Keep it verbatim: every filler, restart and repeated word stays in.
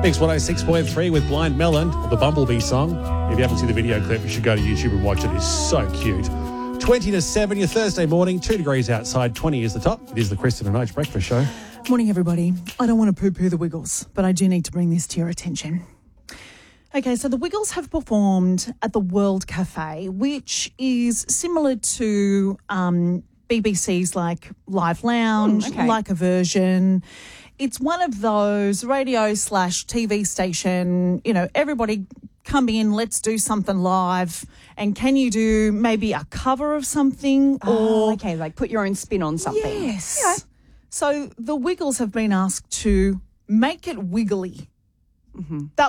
Mix one oh six point three with Blind Melon, the Bumblebee song. If you haven't seen the video clip, you should go to YouTube and watch it. It's so cute. twenty to seven, your Thursday morning, two degrees outside, twenty is the top. It is the Kristen and Oates Breakfast Show. Morning, everybody. I don't want to poo-poo the Wiggles, but I do need to bring this to your attention. Okay, so the Wiggles have performed at the World Cafe, which is similar to um, B B C's like Live Lounge, Mm, okay. like a version. It's one of those radio slash T V station, you know, everybody come in, let's do something live. And can you do maybe a cover of something? Oh, or okay, like put your own spin on something. Yes. Yeah. So the Wiggles have been asked to make it wiggly. Mm-hmm. That